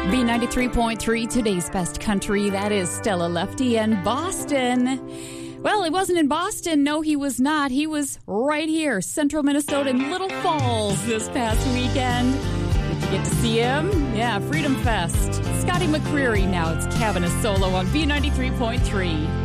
B93.3, today's best country. That is Stella Lefty and Boston. Well, he wasn't in Boston. No, he was not. He was right here, central Minnesota in Little Falls this past weekend. Did you get to see him? Yeah, Freedom Fest. Scotty McCreery. Now it's Cabin of Solo on B93.3.